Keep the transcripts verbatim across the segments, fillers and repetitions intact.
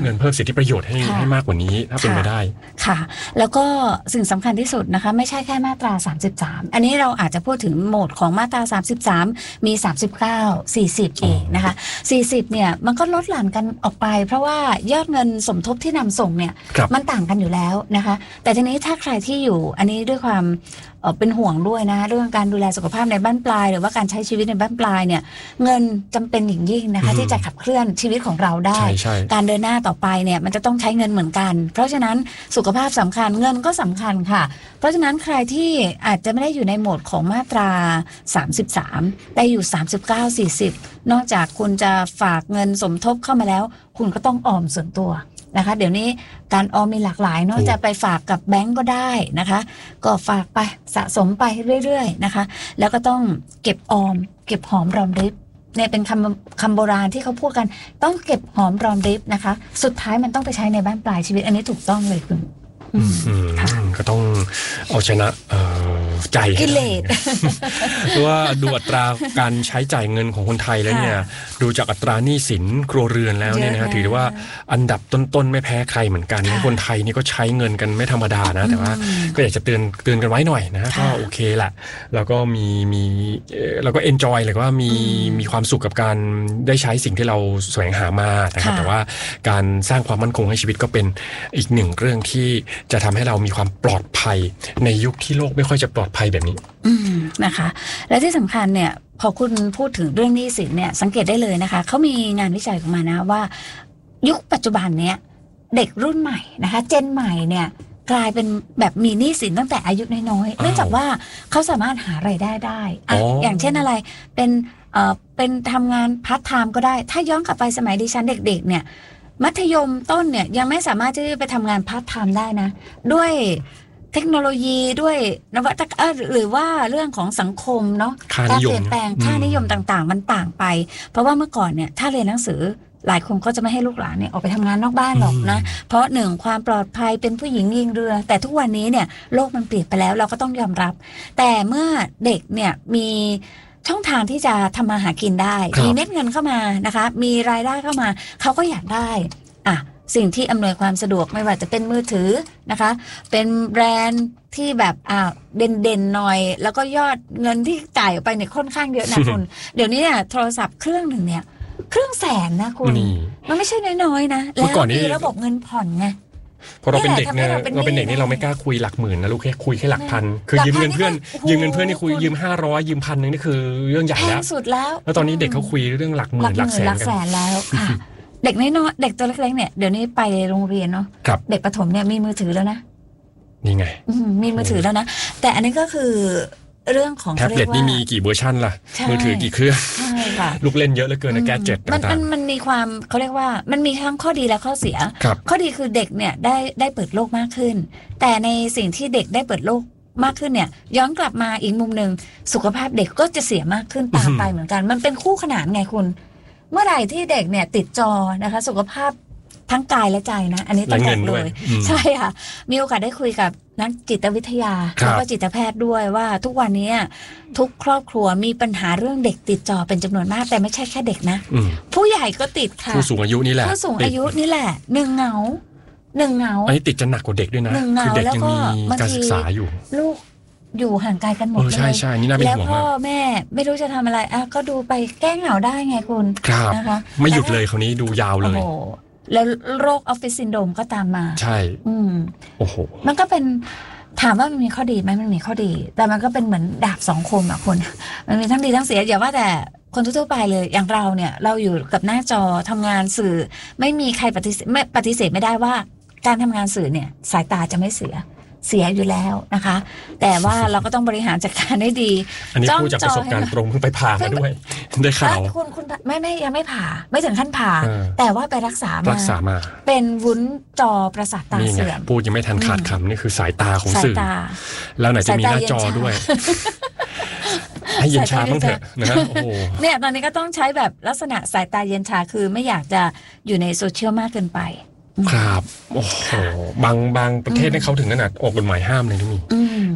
งินเพิ่มสิทธิประโยชน์ให้ให้มากกว่านี้ถ้าเป็นไปได้ค่ะแล้วก็สิ่งสำคัญที่สุดนะคะไม่ใช่แค่มาตราสามสิบสามอันนี้เราอาจจะพูดถึงโหมดของมาตราสามสิบสามมีสามสิบเก้า สี่สิบเองนะคะสี่สิบเนี่ยมันก็ลดหลั่นกันออกไปเพราะว่ายอดเงินสมทบที่นำส่งเนี่ยมันต่างกันอยู่แล้วนะคะแต่ทีนี้ถ้าใครที่อยู่อันนี้ด้วยความเป็นห่วงด้วยนะเรื่องการดูแลสุขภาพในบ้านปลายหรือว่าการใช้ชีวิตในบ้านปลายเนี่ยเงินจำเป็นอย่างยิ่งนะคะที่จะขับเคลื่อนชีวิตของเราได้การเดินหน้าต่อไปเนี่ยมันจะต้องใช้เงินเหมือนกันเพราะฉะนั้นสุขภาพสำคัญเงินก็สำคัญค่ะเพราะฉะนั้นใครที่อาจจะไม่ได้อยู่ในโหมดของมาตราสามสิบสามแต่อยู่สามสิบเก้า สี่สิบนอกจากคุณจะฝากเงินสมทบเข้ามาแล้วคุณก็ต้องออมส่วนตัวนะคะเดี๋ยวนี้การออมมีหลากหลายเนาะจะไปฝากกับแบงก์ก็ได้นะคะก็ฝากไปสะสมไปเรื่อยๆนะคะแล้วก็ต้องเก็บออมเก็บหอมรอมริบเนี่ยเป็นคำคำโบราณที่เขาพูดกันต้องเก็บหอมรอมริบนะคะสุดท้ายมันต้องไปใช้ในบ้านปลายชีวิตอันนี้ถูกต้องเลยคุณก็ต้องเอาชนะใจกิเลสเพราะว่าดูอัตราการใช้จ่ายเงินของคนไทยแล้วเนี่ยดูจากอัตราหนี้สินครัวเรือนแล้วเนี่ยนะถือว่าอันดับต้นๆไม่แพ้ใครเหมือนกันคนไทยนี่ก็ใช้เงินกันไม่ธรรมดานะแต่ว่าก็อยากจะเตือนเตือนกันไว้หน่อยนะก็โอเคแหละแล้วก็มีมีแล้วก็เอนจอยเลยว่ามีมีความสุขกับการได้ใช้สิ่งที่เราแสวงหามานะครับแต่ว่าการสร้างความมั่นคงให้ชีวิตก็เป็นอีกหนึ่งเรื่องที่จะทำให้เรามีความปลอดภัยในยุคที่โลกไม่ค่อยจะปลอดภัยแบบนี้อืมนะคะและที่สำคัญเนี่ยพอคุณพูดถึงเรื่องหนี้สินเนี่ยสังเกตได้เลยนะคะเขามีงานวิจัยออกมานะว่ายุคปัจจุบันเนี้ยเด็กรุ่นใหม่นะคะเจนใหม่เนี่ยกลายเป็นแบบมีหนี้สินตั้งแต่อายุน้อยๆเนื่องจากว่าเขาสามารถหารายได้ได้อ่ะอย่างเช่นอะไรเป็นเอ่อเป็นทำงานพาร์ทไทม์ก็ได้ถ้าย้อนกลับไปสมัยดิฉันเด็กๆเนี่ยมัธยมต้นเนี่ยยังไม่สามารถที่จะไปทำงานพาร์ทไทม์ได้นะด้วยเทคโนโลยีด้วยนวัตกรรมหรือว่าเรื่องของสังคมเนาะการเปลี่ยนแปลงค่านิยมต่างๆมันต่างไปเพราะว่าเมื่อก่อนเนี่ยถ้าเรียนหนังสือหลายคนก็จะไม่ให้ลูกหลานเนี่ยออกไปทำงานนอกบ้านหรอกนะเพราะหนึ่งความปลอดภัยเป็นผู้หญิงยิงเรือแต่ทุกวันนี้เนี่ยโลกมันเปลี่ยนไปแล้วเราก็ต้องยอมรับแต่เมื่อเด็กเนี่ยมีช่องทางที่จะทำมาหากินได้มีเม็ดเงินเข้ามานะคะมีรายได้เข้ามาเขาก็อยากได้อ่ะสิ่งที่อำนวยความสะดวกไม่ว่าจะเป็นมือถือนะคะเป็นแบรนด์ที่แบบอ่าเด่นๆหน่อยแล้วก็ยอดเงินที่จ่ายออกไปเนี่ยค่อนข้างเยอะนะคุณ เดี๋ยวนี้เนี่ยโทรศัพท์เครื่องหนึ่งเนี่ยเครื่องแสนนะคุณมันไม่ใช่น้อยๆนะแล้วมีระบบเงินผ่อนไงพอเราเป็นเด็กเนี่ยเราเป็นเด็กนี่เราไม่กล้าคุยหลักหมื่นนะลูกแค่คุยแค่หลักพันคือยืมเงินเพื่อนยืมเงินเพื่อนนี่คุยยืมห้าร้อยยืมพันนึงนี่คือเรื่องใหญ่แล้วสุดแล้วแล้วตอนนี้เด็กเขาคุยเรื่องหลักหมื่นหลักแสนหลักแสนแล้วค่ะเด็กน้อยๆเด็กตัวเล็กๆเนี่ยเดี๋ยวนี้ไปโรงเรียนเนาะเด็กประถมเนี่ยมีมือถือแล้วนะนี่ไงมีมือถือแล้วนะแต่อันนี้ก็คือเรื่องของแท็บเล็ตนี่มีกี่เวอร์ชันล่ะมือถือกี่เครื่องใช่ค่ะลูกเล่นเยอะเหลือเกินนะแกดเจ็ตมันมันมันมีความเขาเรียกว่ามันมีทั้งข้อดีและข้อเสียข้อดีคือเด็กเนี่ยได้ได้เปิดโลกมากขึ้นแต่ในสิ่งที่เด็กได้เปิดโลกมากขึ้นเนี่ยย้อนกลับมาอีกมุมนึงสุขภาพเด็กก็จะเสียมากขึ้นตามไปเหมือนกันมันเป็นคู่ขนานไงคุณเมื่อไหร่ที่เด็กเนี่ยติดจอนะคะสุขภาพทั้งกายและใจนะอันนี้ต้องบอกเลยใช่ค่ะมีโอกาสได้คุยกับนักจิตวิทยาแล้วก็จิตแพทย์ด้วยว่าทุกวันนี้ทุกครอบครัวมีปัญหาเรื่องเด็กติดจอเป็นจำนวนมากแต่ไม่ใช่แค่เด็กนะผู้ใหญ่ก็ติดค่ะผู้สูงอายุนี่แหละผู้สูงอายุนี่แหละหนึ่งเหงาหนึ่งเหงาอันนี้ติดจะหนักกว่าเด็กด้วยนะคือเด็กยังมีการศึกษาอยู่ลูกอยู่ห่างไกลกันหมดเลยใช่ใช่นี่น่าเป็นห่วงมากแล้วพ่อแม่ไม่รู้จะทำอะไรอ่ะก็ดูไปแก้เหงาได้ไงคุณนะคะไม่หยุดเลยคราวนี้ดูยาวเลยแล้วโรคออฟฟิศซินโดรมก็ตามมาใช่อืมโอ้โหมันก็เป็นถามว่ามันมีข้อดีไหมมันมีข้อดีแต่มันก็เป็นเหมือนดาบสองคมอ่ะคุณมันมีทั้งดีทั้งเสียอย่าว่าแต่คนทั่วไปเลยอย่างเราเนี่ยเราอยู่กับหน้าจอทำงานสื่อไม่มีใครปฏิเสธไม่ปฏิเสธไม่ได้ว่าการทำงานสื่อเนี่ยสายตาจะไม่เสียเสียอยู่แล้วนะคะแต่ว่าเราก็ต้องบริหารจัดการให้ดีอันนี้พูดจากประสบการณ์ตรงเพิ่งไปผ่ามาด้วยได้ข่าวคุณคุณไม่ไม่ยังไม่ผ่าไม่ถึงขั้นผ่าแต่ว่าไปรักษามารักษามาเป็นวุ้นจอประสาทตาเสื่อมพูดยังไม่ทันขาดคำนี่คือสายตาของสื่อแล้วไหนจะมีหน้าจอด้วยให้เย็นชาบ้างเถอะนะโอ้โหเนี่ยตอนนี้ก็ต้องใช้แบบลักษณะสายตาเย็นชาคือไม่อยากจะอยู่ในโซเชียลมากเกินไปครับโอ้โหบางบางประเทศนี่เขาถึงขนาดออกกฎหมายห้ามเลยที่มี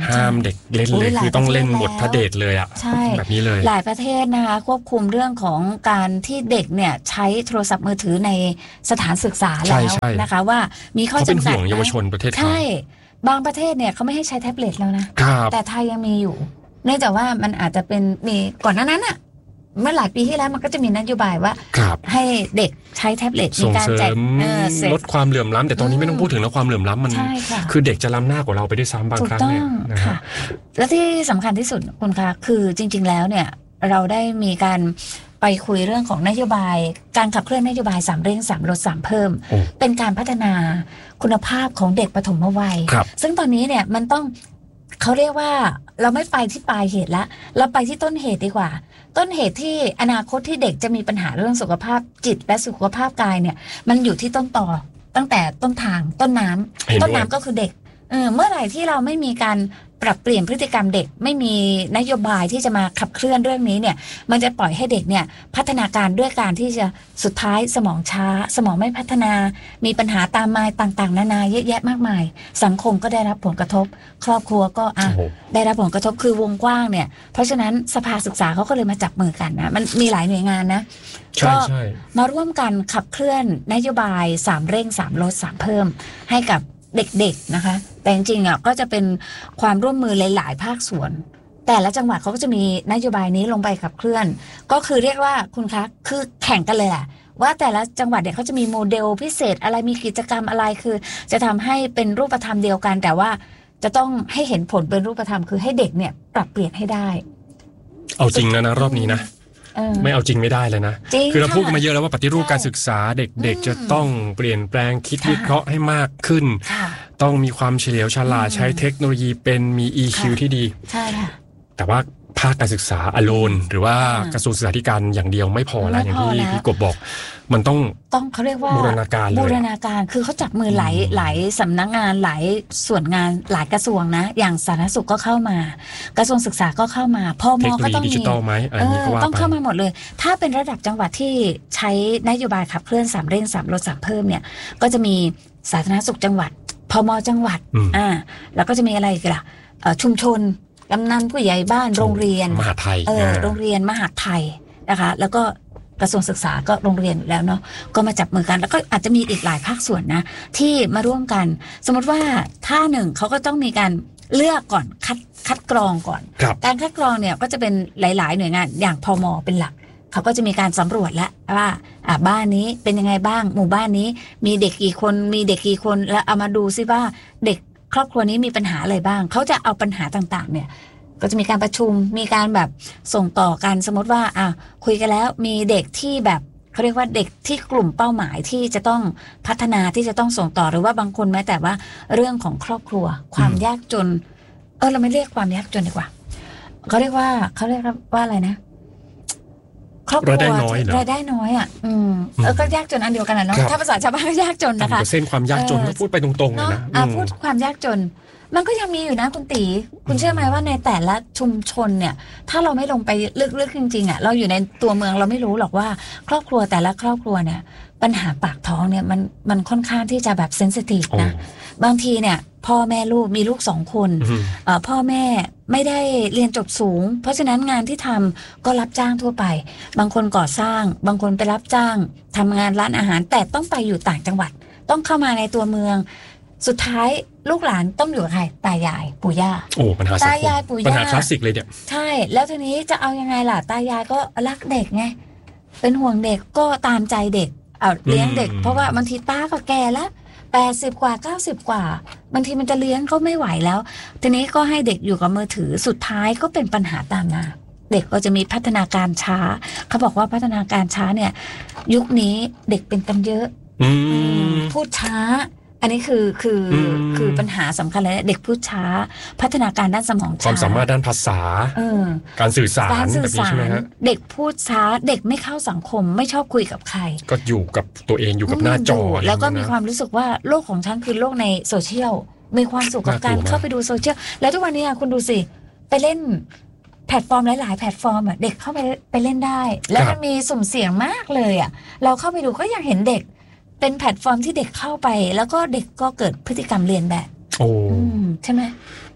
ห้ามเด็กเล่นเลยคือต้องเล่นหมดพระเดชเลยอ่ะแบบนี้เลยหลายประเทศนะคะควบคุมเรื่องของการที่เด็กเนี่ยใช้โทรศัพท์มือถือในสถานศึกษาแล้วนะคะว่ามีข้อจำกัดเขาเป็นห่วงเยาวชนประเทศไทยใช่บางประเทศเนี่ยเขาไม่ให้ใช้แท็บเล็ตแล้วนะแต่ไทยยังมีอยู่เนื่องจากว่ามันอาจจะเป็นมีก่อนหน้านั้นอะเมื่อหลายปีที่แล้วมันก็จะมีนโยบายว่าให้เด็กใช้แท็บเล็ตมีการแจกลดความเหลื่อมล้ำแต่ตอนนี้ไม่ต้องพูดถึงแล้วความเหลื่อมล้ำมันคือเด็กจะล้ำหน้ากว่าเราไปด้วยซ้ำบางครั้งเนี่ยนะคะและที่สำคัญที่สุดคุณคะคือจริงๆแล้วเนี่ยเราได้มีการไปคุยเรื่องของนโยบายการขับเคลื่อนนโยบายสามเร่งสามลดสามเพิ่มเป็นการพัฒนาคุณภาพของเด็กปฐมวัยซึ่งตอนนี้เนี่ยมันต้องเขาเรียกว่าเราไม่ไปที่ปลายเหตุละเราไปที่ต้นเหตุดีกว่าต้นเหตุที่อนาคตที่เด็กจะมีปัญหาเรื่องสุขภาพจิตและสุขภาพกายเนี่ยมันอยู่ที่ต้นต่อตั้งแต่ต้นทางต้นน้ำต้นน้ำก็คือเด็กเออเมื่อไหร่ที่เราไม่มีการปรับเปลี่ยนพฤติกรรมเด็กไม่มีนโยบายที่จะมาขับเคลื่อนเรื่องนี้เนี่ยมันจะปล่อยให้เด็กเนี่ยพัฒนาการด้วยการที่จะสุดท้ายสมองช้าสมองไม่พัฒนามีปัญหาตามมาต่างๆนานาเยอะแยะมากมายสังคมก็ได้รับผลกระทบครอบครัวก็อ่ะได้รับผลกระทบคือวงกว้างเนี่ยเพราะฉะนั้นสภาศึกษาเขาก็เลยมาจับมือกันนะมันมีหลายหน่วยงานนะก็มาร่วมกันขับเคลื่อนนโยบายสามเร่งสามลดสามเพิ่มให้กับเด็กๆนะคะแต่จริงๆอ่ะก็จะเป็นความร่วมมือหลายๆภาคส่วนแต่ละจังหวัดเขาก็จะมีนโยบายนี้ลงไปขับเคลื่อนก็คือเรียกว่าคุณคะคือแข่งกันเลยอะว่าแต่ละจังหวัดเนี่ยเขาจะมีโมเดลพิเศษอะไรมีกิจกรรมอะไรคือจะทำให้เป็นรูปธรรมเดียวกันแต่ว่าจะต้องให้เห็นผลเป็นรูปธรรมคือให้เด็กเนี่ยปรับเปลี่ยนให้ได้เอาจริงนะนะรอบนี้นะไม่เอาจริงไม่ได้เลยนะคือเราพูดกันมาเยอะแล้วว่าปฏิรูปการศึกษาเด็กๆจะต้องเปลี่ยนแปลงคิดวิเคราะห์ให้มากขึ้นต้องมีความเฉลียวฉลาดใช้เทคโนโลยีเป็นมี อี คิว ที่ดีใช่ค่ะแต่ว่าภาคการศึกษาอโลนหรือว่ากระทรวงศึกษาธิการอย่างเดียวไม่พอแล้วอย่างที่พี่กบบอกมันต้องต้องเขาเรียกว่าบูรณาการเลยบูรณาการคือเขาจับมือหลายหลายสำนักงานหลายส่วนงานหลายกระทรวงนะอย่างสาธารณสุขก็เข้ามากระทรวงศึกษาก็เข้ามาพมก็ต้องมีต้องเข้ามาหมดเลยถ้าเป็นระดับจังหวัดที่ใช้นโยบายขับเคลื่อนสามเร่งสามลดสามเพิ่มเนี่ยก็จะมีสาธารณสุขจังหวัดพมจังหวัดอ่าแล้วก็จะมีอะไรอีกล่ะชุมชนกำนันผู้ใหญ่บ้านโรงเรียนมหาไทยเออโรงเรียนมหาไทยนะคะแล้วก็กระทรวงศึกษาก็โรงเรียนอยู่แล้วเนาะก็มาจับมือกันแล้วก็อาจจะมีอีกหลายภาคส่วนนะที่มาร่วมกันสมมติว่าถ้าหนึ่งเขาก็ต้องมีการเลือกก่อนคัดคัดกรองก่อนการคัดกรองเนี่ยก็จะเป็นหลายๆหน่วยงานอย่างพม.เป็นหลักเขาก็จะมีการสำรวจแล้วว่าอ่าบ้านนี้เป็นยังไงบ้างหมู่บ้านนี้มีเด็กกี่คนมีเด็กกี่คนแล้วเอามาดูซิว่าเด็กครอบครัวนี้มีปัญหาอะไรบ้างเขาจะเอาปัญหาต่างๆเนี่ยก็จะมีการประชุมมีการแบบส่งต่อกันสมมติว่าอ่ะคุยกันแล้วมีเด็กที่แบบเขาเรียกว่าเด็กที่กลุ่มเป้าหมายที่จะต้องพัฒนาที่จะต้องส่งต่อหรือว่าบางคนแม้แต่ว่าเรื่องของครอบครัวความยากจนเออเราไม่เรียกความยากจนดีกว่าเขาเรียกว่าเขาเรียกว่าอะไรนะครอบครัวรายได้น้อยรายได้น้อยอ่ะอืมเออก็ยากจนอันเดียวกันนะเนาะถ้าภาษาชาวบ้านก็ยากจนนะคะเส้นความยากจนพูดไปตรงๆเลยนะอ่ะพูดความยากจนมันก็ยังมีอยู่นะคุณตีคุณเชื่อไหมว่าในแต่ละชุมชนเนี่ยถ้าเราไม่ลงไปลึกๆจริงๆอ่ะเราอยู่ในตัวเมืองเราไม่รู้หรอกว่าครอบครัวแต่ละครอบครัวเนี่ยปัญหาปากท้องเนี่ยมันมันค่อนข้างที่จะแบบเซนซิทีฟนะบางทีเนี่ยพ่อแม่ลูกมีลูกสองคนพ่อแม่ไม่ได้เรียนจบสูงเพราะฉะนั้นงานที่ทำก็รับจ้างทั่วไปบางคนก่อสร้างบางคนไปรับจ้างทำงานร้านอาหารแต่ต้องไปอยู่ต่างจังหวัดต้องเข้ามาในตัวเมืองสุดท้ายลูกหลานต้องอยู่กับใครตายายปู่ย่าโอ้ปัญหาตายายปู่ย่าปัญหาคลาสสิกเลยเนี่ยใช่แล้วทีนี้จะเอายังไงล่ะตายายก็รักเด็กไงเป็นห่วงเด็กก็ตามใจเด็กเอาเลี้ยงเด็กเพราะว่าบางทีตาก็แก่แล้วแปดสิบกว่าเก้าสิบกว่าบางทีมันจะเลี้ยงก็ไม่ไหวแล้วทีนี้ก็ให้เด็กอยู่กับมือถือสุดท้ายก็เป็นปัญหาตามมาเด็กก็จะมีพัฒนาการช้าเขาบอกว่าพัฒนาการช้าเนี่ยยุคนี้เด็กเป็นกันเยอะพูดช้าอันนี้คือคือคือปัญหาสำคัญเลยเด็กพูดช้าพัฒนาการด้านสมองช้าความสามารถด้านภาษาการสื่อสารการสื่อสารเด็กพูดช้าเด็กไม่เข้าสังคมไม่ชอบคุยกับใครก็อยู่กับตัวเองอยู่กับหน้าจอแล้วก็มีความรู้สึกว่าโลกของฉันคือโลกในโซเชียลมีความสุขกับการเข้าไปดูโซเชียลแล้วทุกวันนี้คุณดูสิไปเล่นแพลตฟอร์มหลายๆแพลตฟอร์มอ่ะเด็กเข้าไปไปเล่นได้แล้วมันมีสุ่มเสี่ยงมากเลยอ่ะเราเข้าไปดูก็ยังเห็นเด็กเป็นแพลตฟอร์มที่เด็กเข้าไปแล้วก็เด็กก็เกิดพฤติกรรมเรียนแบบโอ้ใช่ไหม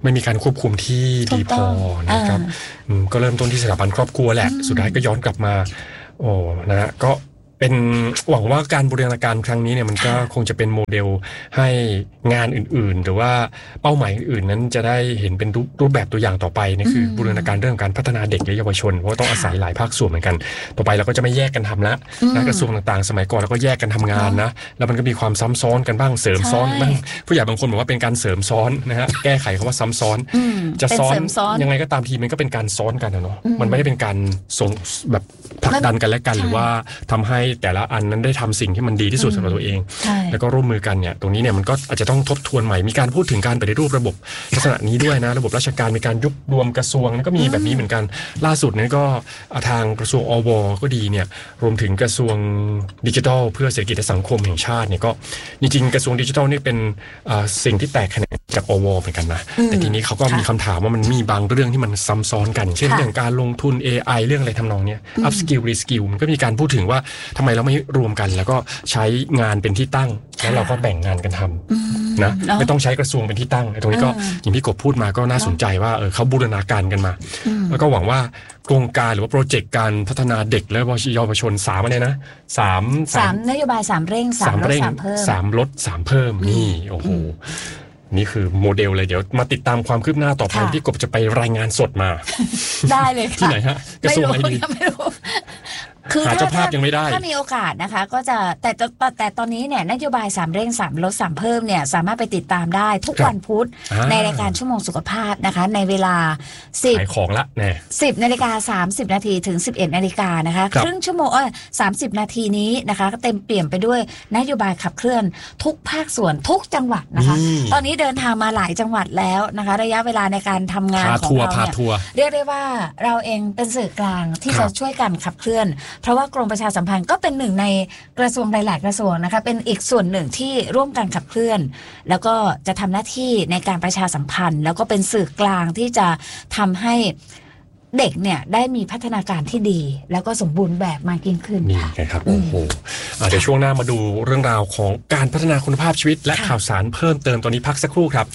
ไม่มีการควบคุมที่ดีพอนะครับก็เริ่มต้นที่สถาบันครอบครัวแหละสุดท้ายก็ย้อนกลับมาโอ้นะฮะก็เป็นหวังว่าการบูรณาการครั้งนี้เนี่ยมันก็คงจะเป็นโมเดลให้งานอื่นๆหรือว่าเป้าหมายอื่นๆนั้นจะได้เห็นเป็นรูปแบบตัวอย่างต่อไปนี่คือบูรณาการเรื่องการพัฒนาเด็กและเยาวชนเพราะต้องอาศัยหลายภาคส่วนเหมือนกันต่อไปเราก็จะไม่แยกกันทำละนะกระทรวงต่างๆสมัยก่อนเราก็แยกกันทำงานนะแล้วมันก็มีความซ้ำซ้อนกันบ้างเสริมซ้อนบ้างผู้ใหญ่บางคนบอกว่าเป็นการเสริมซ้อนนะฮะแก้ไขคำว่าซ้ำซ้อนจะซ้อนยังไงก็ตามทีมันก็เป็นการซ้อนกันนะเนาะมันไม่ได้เป็นการส่งแบบผลักดันกันและกันหรือว่าทำให้แต่ละอันนั้นได้ทำสิ่งที่มันดีที่สุดสำหรับตัวเองแล้วก็ร่วมมือกันเนี่ยตรงนี้เนี่ยมันก็อาจจะต้องทบทวนใหม่มีการพูดถึงการปฏิรูประบบลักษณะนี้ด้วยนะระบบราชการมีการยุบรวมกระทรวงก็มีแบบนี้เหมือนกันล่าสุดนี้ก็ทางกระทรวงอวก็ดีเนี่ยรวมถึงกระทรวงดิจิทัลเพื่อเศรษฐกิจและสังคมแห่งชาติเนี่ยก็จริงๆกระทรวงดิจิทัลนี่เป็นสิ่งที่แตกแขนงจากอวเหมือนกันนะแต่ทีนี้เขาก็มีคำถามว่ามันมีบางเรื่องที่มันซ้ำซ้อนกันเช่นเรื่องการลงทุน เอ ไอ เรื่องอะไรทำนองเนี้ย up skill re skill มันก็มีการพูดถึงว่าทำไมเราไม่รวมกันแล้วก็ใช้งานเป็นที่ตั้งแล้วเราก็แบ่งงานกันทำนะไม่ต้องใช้กระทรวงเป็นที่ตั้งตรงนี้ก็อย่างที่กบพูดมาก็น่าสนใจว่าเออเขาบูรณาการกันมาแล้วก็หวังว่าโครงการหรือว่าโปรเจกต์การพัฒนาเด็กและเยาวชนสามอะไรนะสามสามนโยบายสามเร่งสามลดสามเพิ่มสามลดสามเพิ่มนี่โอ้โหนี่คือโมเดลเลยเดี๋ยวมาติดตามความคืบหน้าต่อไปที่กบจะไปรายงานสดมาได้เลยค่ะที่ไหนฮะกระทรวงอะไรดีคือหาเจ้าภาพยังไม่ได้ถ้ามีโอกาสนะคะก็จะแต่แต่ตอนนี้เนี่ยนโยบายสามเร่งสามลดสามเพิ่มเนี่ยสามารถไปติดตามได้ทุกวันพุธในรายการชั่วโมงสุขภาพนะคะในเวลาสิบขายของละแน่สิบนาฬิกาสามสิบนาทีถึงสิบเอ็ดนาฬิกานะคะครึ่งชั่วโมงเออสามสิบนาทีนี้นะคะเต็มเปี่ยมไปด้วยนโยบายขับเคลื่อนทุกภาคส่วนทุกจังหวัดนะคะตอนนี้เดินทางมาหลายจังหวัดแล้วนะคะระยะเวลาในการทำงานของเราเนี่ยเรียกได้ว่าเราเองเป็นสื่อกลางที่จะช่วยกันขับเคลื่อนเพราะว่ากรมประชาสัมพันธ์ก็เป็นหนึ่งในกระทรวงหลายๆกระทรวงนะคะเป็นอีกส่วนหนึ่งที่ร่วมกันขับเคลื่อนแล้วก็จะทำหน้าที่ในการประชาสัมพันธ์แล้วก็เป็นสื่อกลางที่จะทำให้เด็กเนี่ยได้มีพัฒนาการที่ดีแล้วก็สมบูรณ์แบบมากยิ่งขึ้นนี่ไงครับโอ้โหเดี๋ยวช่วงหน้ามาดูเรื่องราวของการพัฒนาคุณภาพชีวิตและข่าวสารเพิ่มเติมตอนนี้พักสักครู่ครับ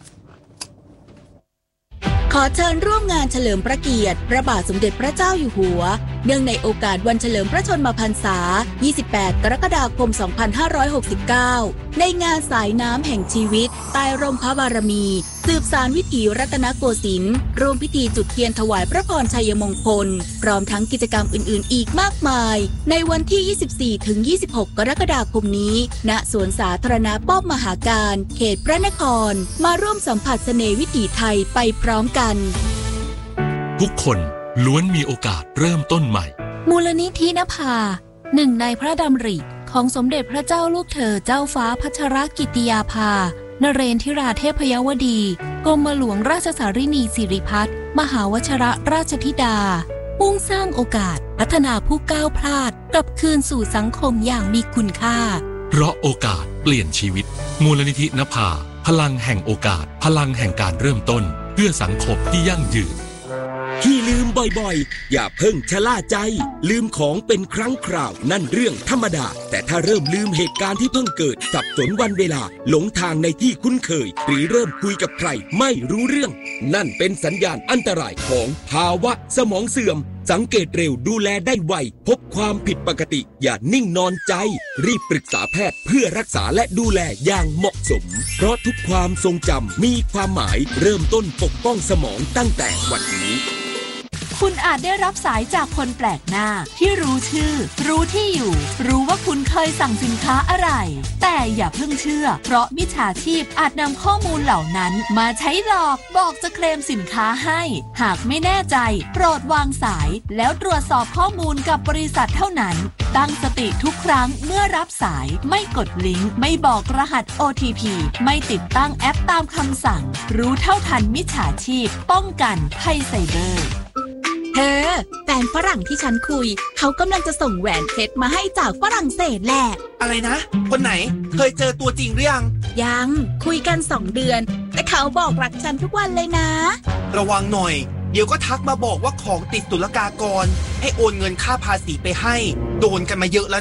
ขอเชิญร่วมงานเฉลิมพระเกียรติพระบาทสมเด็จพระเจ้าอยู่หัวเนื่องในโอกาสวันเฉลิมพระชนมพรรษายี่สิบแปดกรกฎาคมสองพันห้าร้อยหกสิบเก้าในงานสายน้ำแห่งชีวิตใต้ร่มพระบารมีสืบสานวิถีรัตนโกสินทร์ร่วมพิธีจุดเทียนถวายพระพรชัยมงคลพร้อมทั้งกิจกรรมอื่นๆอีกมากมายในวันที่ ยี่สิบสี่ถึงยี่สิบหก กรกฎาคมนี้ณสวนสาธารณะป้อมมหาการเขตพระนครมาร่วมสัมผัสเสน่ห์วิถีไทยไปพร้อมกันทุกคนล้วนมีโอกาสเริ่มต้นใหม่มูลนิธินภาหนึ่งในพระดำริของสมเด็จพระเจ้าลูกเธอเจ้าฟ้าพัชรกิติยาภานเรนทิราเทพยวดีกรมหลวงราชสารินีสิริพัฒน์มหาวชรราชธิดามุ่งสร้างโอกาสพัฒนาผู้ก้าวพลาดกลับคืนสู่สังคมอย่างมีคุณค่าเพราะโอกาสเปลี่ยนชีวิตมูลนิธินภาพลังแห่งโอกาสพลังแห่งการเริ่มต้นเพื่อสังคมที่ยั่งยืนที่ลืมบ่อยๆอย่าเพิ่งชะล่าใจลืมของเป็นครั้งคราวนั่นเรื่องธรรมดาแต่ถ้าเริ่มลืมเหตุการณ์ที่เพิ่งเกิดสับสนวันเวลาหลงทางในที่คุ้นเคยหรือเริ่มคุยกับใครไม่รู้เรื่องนั่นเป็นสัญญาณอันตรายของภาวะสมองเสื่อมสังเกตเร็วดูแลได้ไวพบความผิดปกติอย่านิ่งนอนใจรีบปรึกษาแพทย์เพื่อรักษาและดูแลอย่างเหมาะสมเพราะทุกความทรงจำมีความหมายเริ่มต้นปกป้องสมองตั้งแต่วันนี้คุณอาจได้รับสายจากคนแปลกหน้าที่รู้ชื่อรู้ที่อยู่รู้ว่าคุณเคยสั่งสินค้าอะไรแต่อย่าเพิ่งเชื่อเพราะมิจฉาชีพอาจนำข้อมูลเหล่านั้นมาใช้หลอกบอกจะเคลมสินค้าให้หากไม่แน่ใจโปรดวางสายแล้วตรวจสอบข้อมูลกับบริษัทเท่านั้นตั้งสติทุกครั้งเมื่อรับสายไม่กดลิงก์ไม่บอกรหัส โอ ที พี ไม่ติดตั้งแอปตามคำสั่งรู้เท่าทันมิจฉาชีพป้องกันภัยไซเบอร์เธอแฟนฝรั่งที่ฉันคุยเขากำลังจะส่งแหวนเพชรมาให้จากฝรั่งเศสแหละอะไรนะคนไหนเคยเจอตัวจริงหรือยังยังคุยกันสองเดือนแต่เขาบอกรักฉันทุกวันเลยนะระวังหน่อยเดี๋ยวก็ทักมาบอกว่าของติดศุลกากรให้โอนเงินค่าภาษีไปให้โดนกันมาเยอะแล้วนะ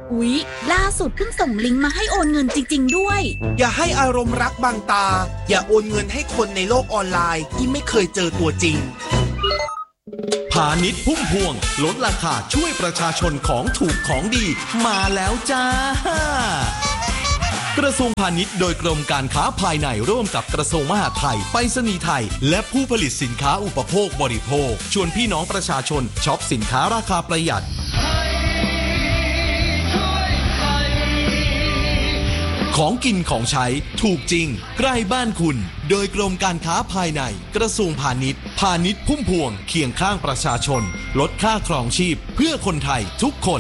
อุ๊ยล่าสุดเพิ่งส่งลิงก์มาให้โอนเงินจริงๆด้วยอย่าให้อารมณ์รักบังตาอย่าโอนเงินให้คนในโลกออนไลน์ที่ไม่เคยเจอตัวจริงพาณิชย์พุ่มพวงลดราคาช่วยประชาชนของถูกของดีมาแล้วจ้ากระทรวงพาณิชย์โดยกรมการค้าภายในร่วมกับกระทรวงมหาดไทยไปรษณีย์ไทยและผู้ผลิตสินค้าอุปโภคบริโภคชวนพี่น้องประชาชนช็อปสินค้าราคาประหยัดของกินของใช้ถูกจริงใกล้บ้านคุณโดยกรมการค้าภายในกระทรวงพาณิชย์พาณิชย์พุ่มพวงเคียงข้างประชาชนลดค่าครองชีพเพื่อคนไทยทุกคน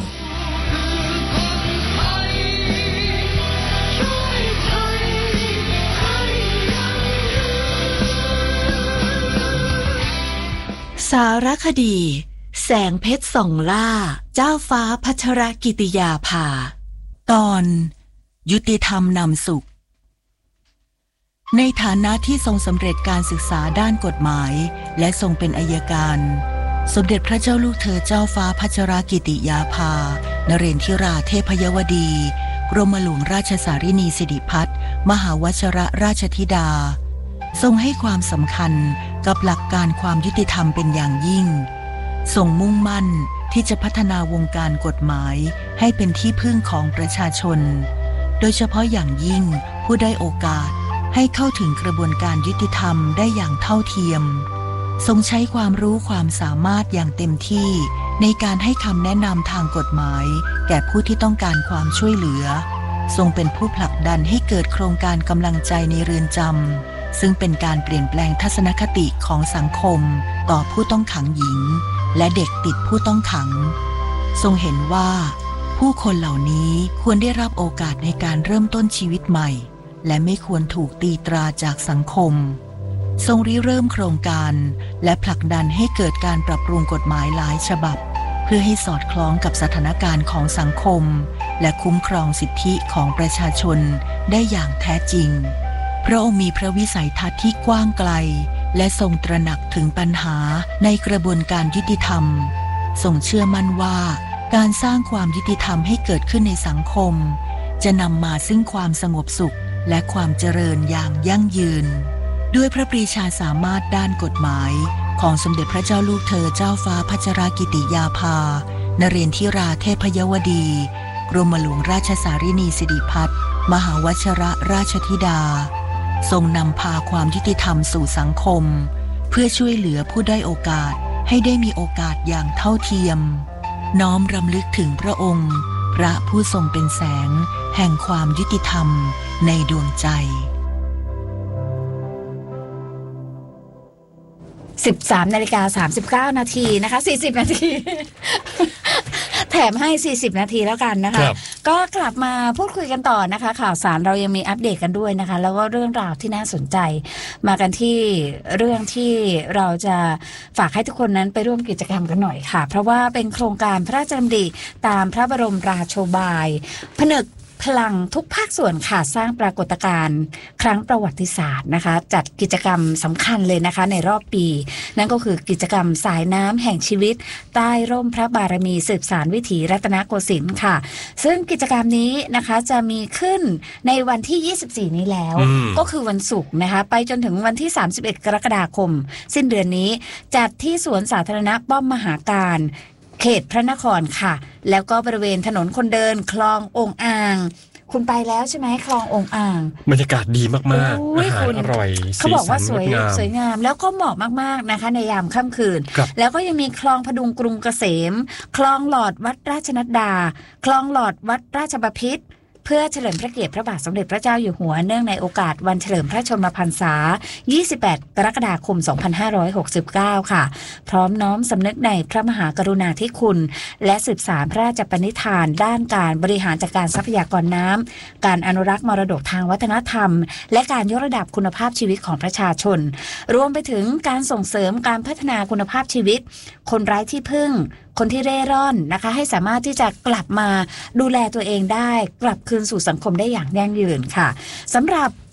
สารคดีแสงเพชรส่องล่าเจ้าฟ้าพัชรกิติยาภาตอนยุติธรรมนำสุขในฐานะที่ทรงสำเร็จการศึกษาด้านกฎหมายและทรงเป็นอัยการสมเด็จพระเจ้าลูกเธอเจ้าฟ้าพัชรกิติยาภานเรนทิราเทพยวดีกรมหลวงราชสารินีสิริพัฒน์มหาวชรราชธิดาทรงให้ความสำคัญกับหลักการความยุติธรรมเป็นอย่างยิ่งทรงมุ่งมั่นที่จะพัฒนาวงการกฎหมายให้เป็นที่พึ่งของประชาชนโดยเฉพาะอย่างยิ่งผู้ได้โอกาสให้เข้าถึงกระบวนการยุติธรรมได้อย่างเท่าเทียมทรงใช้ความรู้ความสามารถอย่างเต็มที่ในการให้คำแนะนำทางกฎหมายแก่ผู้ที่ต้องการความช่วยเหลือทรงเป็นผู้ผลักดันให้เกิดโครงการกำลังใจในเรือนจำซึ่งเป็นการเปลี่ยนแปลงทัศนคติของสังคมต่อผู้ต้องขังหญิงและเด็กติดผู้ต้องขังทรงเห็นว่าผู้คนเหล่านี้ควรได้รับโอกาสในการเริ่มต้นชีวิตใหม่และไม่ควรถูกตีตราจากสังคมทรงริเริ่มโครงการและผลักดันให้เกิดการปรับปรุงกฎหมายหลายฉบับเพื่อให้สอดคล้องกับสถานการณ์ของสังคมและคุ้มครองสิทธิของประชาชนได้อย่างแท้จริงพระองค์มีพระวิสัยทัศน์ที่กว้างไกลและทรงตระหนักถึงปัญหาในกระบวนการยุติธรรมทรงเชื่อมั่นว่าการสร้างความยุติธรรมให้เกิดขึ้นในสังคมจะนำมาซึ่งความสงบสุขและความเจริญอย่างยั่งยืนด้วยพระปรีชาสามารถด้านกฎหมายของสมเด็จพระเจ้าลูกเธอเจ้าฟ้าพัชรกิติยาภานเรนทิราเทพยวดีกรมหลวงราชสารินีสิริพัฒน์มหาวชรราชธิดาทรงนำพาความยุติธรรมสู่สังคมเพื่อช่วยเหลือผู้ได้โอกาสให้ได้มีโอกาสอย่างเท่าเทียมน้อมรำลึกถึงพระองค์พระผู้ทรงเป็นแสงแห่งความยุติธรรมในดวงใจสิบสามนาฬิกาสามสิบเก้านาทีนะคะสี่สิบนาทีแถมให้สี่สิบนาทีแล้วกันนะคะก็กลับมาพูดคุยกันต่อนะคะข่าวสารเรายังมีอัปเดตกันด้วยนะคะแล้วก็เรื่องราวที่น่าสนใจมากันที่เรื่องที่เราจะฝากให้ทุกคนนั้นไปร่วมกิจกรรมกันหน่อยค่ะเพราะว่าเป็นโครงการพระราชดำริตามพระบรมราโชบายผนึกพลังทุกภาคส่วนค่ะสร้างปรากฏการณ์ครั้งประวัติศาสตร์นะคะจัดกิจกรรมสำคัญเลยนะคะในรอบปีนั่นก็คือกิจกรรมสายน้ำแห่งชีวิตใต้ร่มพระบารมีสืบสานวิถีรัตนโกสินทร์ค่ะซึ่งกิจกรรมนี้นะคะจะมีขึ้นในวันที่ยี่สิบสี่นี้แล้วก็คือวันศุกร์นะคะไปจนถึงวันที่สามสิบเอ็ดกรกฎาคมสิ้นเดือนนี้จัดที่สวนสาธารณะป้อมมหาการเขตพระนครค่ะแล้วก็บริเวณถนนคนเดินคลององอ่างคุณไปแล้วใช่ไหมคลององอ่างบรรยากาศดีมากๆอาหารอร่อยเขาบอกว่าสวยสวยงามแล้วก็เหมาะมากๆนะคะในยามค่ำคืนแล้วก็ยังมีคลองพดุงกรุงเกษมคลองหลอดวัดราชนัดดาคลองหลอดวัดราชบพิตรเพื่อเฉลิมพระเกียรติพระบาทสมเด็จพระเจ้าอยู่หัวเนื่องในโอกาสวันเฉลิมพระชนมพรรษายี่สิบแปดกรกฎาคมสองพันห้าร้อยหกสิบเก้าค่ะพร้อมน้อมสำนึกในพระมหากรุณาธิคุณและสืบสานพระราชปณิธานด้านการบริหารจัดการทรัพยากรน้ำการอนุรักษ์มรดกทางวัฒนธรรมและการยกระดับคุณภาพชีวิตของประชาชนรวมไปถึงการส่งเสริมการพัฒนาคุณภาพชีวิตคนไร้ที่พึ่งคนที่เร่ร่อนนะคะให้สามารถที่จะกลับมาดูแลตัวเองได้กลับคืนสู่สังคมได้อย่างยั่งยืนค่ะสำหรับ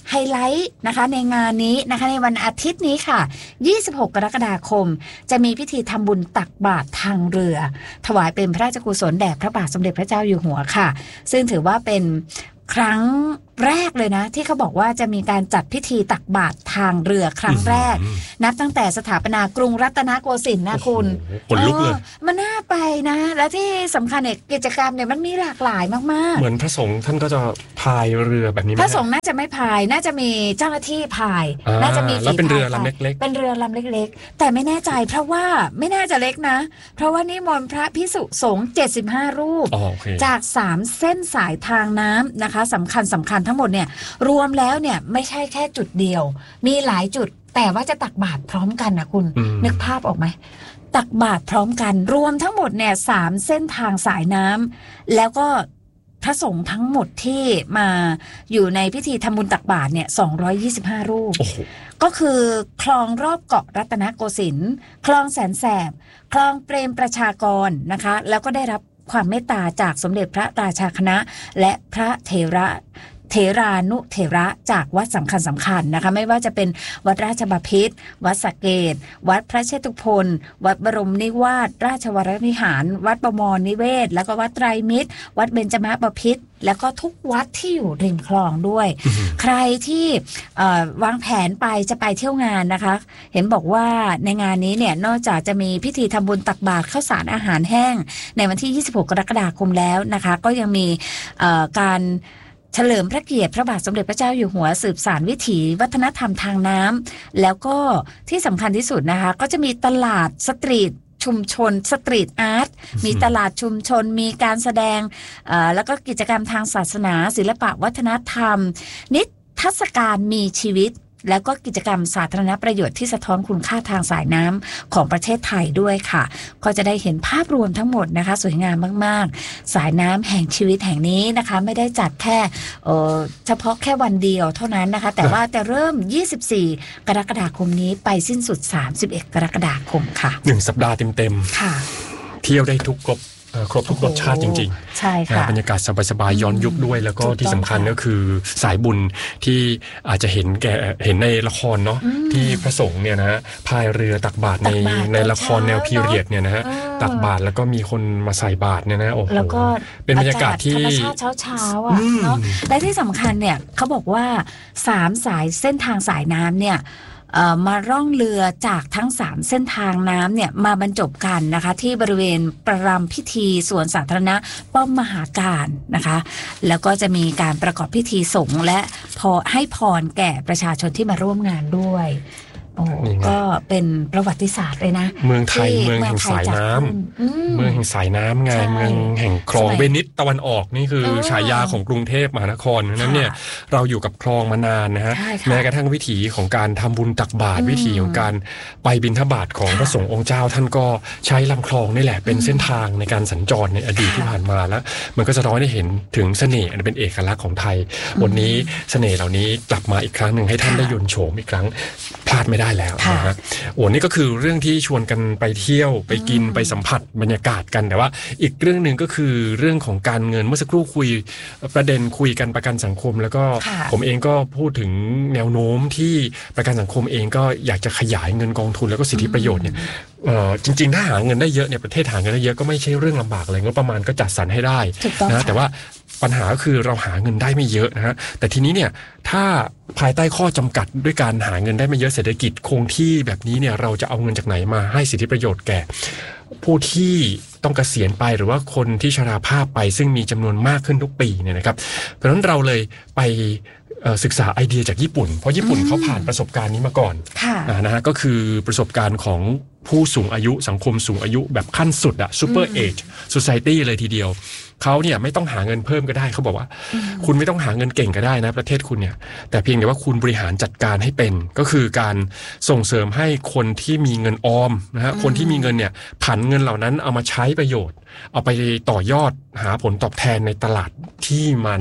ไฮไลท์นะคะในงานนี้นะคะในวันอาทิตย์นี้ค่ะยี่สิบหกกรกฎาคมจะมีพิธีทำบุญตักบาตรทางเรือถวายเป็นพระราชกุศลแด่พระบาทสมเด็จพระเจ้าอยู่หัวค่ะซึ่งถือว่าเป็นครั้งแรกเลยนะที่เขาบอกว่าจะมีการจัดพิธีตักบาตรทางเรือครั้งแรกนับตั้งแต่สถาปนากรุงรัตนโกสินทร์นะคุณขนลุกเลยมันน่าไปนะและที่สำคัญเนี่ยกิจกรรมเนี่ยมันมีหลากหลายมากๆเหมือนพระสงฆ์ท่านก็จะพายเรือแบบนี้พระสงฆ์น่าจะไม่พายน่าจะมีเจ้าหน้าที่พายน่าจะมีแล้วเป็นเรือลำเล็กๆเป็นเรือลำเล็กๆแต่ไม่แน่ใจเพราะว่าไม่น่าจะเล็กนะเพราะว่านิมนต์พระภิกษุสงฆ์เจ็ดสิบห้ารูปจากสามเส้นสายทางน้ำนะคะสำคัญสำคัญทั้งหมดเนี่ยรวมแล้วเนี่ยไม่ใช่แค่จุดเดียวมีหลายจุดแต่ว่าจะตักบาตรพร้อมกันนะคุณนึกภาพออกไหมตักบาตรพร้อมกันรวมทั้งหมดเนี่ยสามเส้นทางสายน้ำแล้วก็พระสงฆ์ทั้งหมดที่มาอยู่ในพิธีทำบุญตักบาตรเนี่ยสองร้อยยี่สิบห้ารูปก็คือคลองรอบเกาะรัตนโกสินทร์คลองแสนแสบคลองเปรมประชากรนะคะแล้วก็ได้รับความเมตตาจากสมเด็จพระราชาคณะและพระเถระเถรานุเถระจากวัดสำคัญสำคัญนะคะไม่ว่าจะเป็นวัดราชบพิตรวัดสะเกษวัดพระเชตุพนวัดบรมนิวาสราชวรวิหารวัดบวรนิเวศแล้วก็วัดไตรมิตรวัดเบญจมบพิตรแล้วก็ทุกวัดที่อยู่ริมคลองด้วย ใครที่วางแผนไปจะไปเที่ยวงานนะคะเห็นบอกว่าในงานนี้เนี่ยนอกจากจะมีพิธีทำบุญตักบาตรข้าวสารอาหารแห้งในวันที่ยี่สิบหกกรกฎาคมแล้วนะคะก็ยังมีการเฉลิมพระเกียรติพระบาทสมเด็จพระเจ้าอยู่หัวสืบสานวิถีวัฒนธรรมทางน้ำแล้วก็ที่สำคัญที่สุดนะคะก็จะมีตลาดสตรีทชุมชนสตรีทอาร์ตมีตลาดชุมชนมีการแสดงแล้วก็กิจกรรมทางศาสนาศิลปะวัฒนธรรมนิทรรศการมีชีวิตแล้วก็กิจกรรมสาธารณประโยชน์ที่สะท้อนคุณค่าทางสายน้ำของประเทศไทยด้วยค่ะก็จะได้เห็นภาพรวมทั้งหมดนะคะสวยงามมากๆสายน้ำแห่งชีวิตแห่งนี้นะคะไม่ได้จัดแค่เฉพาะแค่วันเดียวเท่านั้นนะคะแต่ว่าจะเริ่มยี่สิบสี่กรกฎาคมนี้ไปสิ้นสุดสามสิบเอ็ดกรกฎาคมค่ะหนึ่งสัปดาห์เต็มๆค่ะเที่ยวได้ทุกครบครบทุกรสชาติจริงๆใช่ค่ะบรรยากาศสบายๆย้อนยุคด้วยแล้วก็ที่สำคัญก็คือสายบุญที่อาจจะเห็นแก่เห็นในละครเนาะที่พระสงฆ์เนี่ยนะพายเรือตักบาตรในในละครแนวพีเรียดเนี่ยนะฮะตักบาตรแล้วก็มีคนมาใส่บาตรเนี่ยนะโอ้โหแล้วก็เป็นบรรยากาศที่ธรรมชาติเช้าๆอ่ะเนาะและที่สำคัญเนี่ยเขาบอกว่าสามสายเส้นทางสายน้ำเนี่ยมาร่องเรือจากทั้งสามเส้นทางน้ำเนี่ยมาบรรจบกันนะคะที่บริเวณประรำพิธีสวนสาธารณะป้อมมหาการนะคะแล้วก็จะมีการประกอบพิธีสงฆ์และพอให้พรแก่ประชาชนที่มาร่วมงานด้วยโอ้ก็เป็นประวัติศาสตร์เลยนะเมืองไทยเมืองแห่งสายน้ำเมืองแห่งสายน้ำไงเมืองแห่งคลองเวนิสตะวันออกนี่คือฉายาของกรุงเทพมหานครนั้นเนี่ยเราอยู่กับคลองมานานนะฮะแม้กระทั่งวิถีของการทำบุญตักบาตรวิถีของการไปบิณฑบาตของพระสงฆ์องค์เจ้าท่านก็ใช้ลำคลองนี่แหละเป็นเส้นทางในการสัญจรในอดีตที่ผ่านมาแล้วมันก็จะร้อยได้เห็นถึงเสน่ห์อันเป็นเอกลักษณ์ของไทยวันนี้เสน่ห์เหล่านี้กลับมาอีกครั้งหนึ่งให้ท่านได้ยนต์โฉมอีกครั้งพลาดไม่ได้แล้วนะฮะโอ้นี่ก็คือเรื่องที่ชวนกันไปเที่ยวไปกินไปสัมผัสบรรยากาศกันแต่ว่าอีกเรื่องนึงก็คือเรื่องของการเงินเมื่อสักครู่คุยประเด็นคุยกันประกันสังคมแล้วก็ผมเองก็พูดถึงแนวโน้มที่ประกันสังคมเองก็อยากจะขยายเงินกองทุนแล้วก็สิทธิประโยชน์เนี่ยจริงๆถ้าหาเงินได้เยอะเนี่ยประเทศหาเงินได้เยอะก็ไม่ใช่เรื่องลำบากอะไรงบประมาณก็จัดสรรให้ได้นะแต่ว่าปัญหาก็คือเราหาเงินได้ไม่เยอะนะฮะแต่ทีนี้เนี่ยถ้าภายใต้ข้อจำกัดด้วยการหาเงินได้ไม่เยอะเศรษฐกิจคงที่แบบนี้เนี่ยเราจะเอาเงินจากไหนมาให้สิทธิประโยชน์แก่ผู้ที่ต้องเกษียณไปหรือว่าคนที่ชราภาพไปซึ่งมีจำนวนมากขึ้นทุกปีเนี่ยนะครับเพราะฉะนั้นเราเลยไปศึกษาไอเดียจากญี่ปุ่นเพราะญี่ปุ่นเขาผ่านประสบการณ์นี้มาก่อนนะฮะก็คือประสบการณ์ของผู้สูงอายุสังคมสูงอายุแบบขั้นสุดอะ super age society เลยทีเดียวเขาเนี่ยไม่ต้องหาเงินเพิ่มก็ได้เขาบอกว่าคุณไม่ต้องหาเงินเก่งก็ได้นะประเทศคุณเนี่ยแต่เพียงแต่ว่าคุณบริหารจัดการให้เป็นก็คือการส่งเสริมให้คนที่มีเงินออมนะฮะคนที่มีเงินเนี่ยผันเงินเหล่านั้นเอามาใช้ประโยชน์เอาไปต่อยอดหาผลตอบแทนในตลาดที่มัน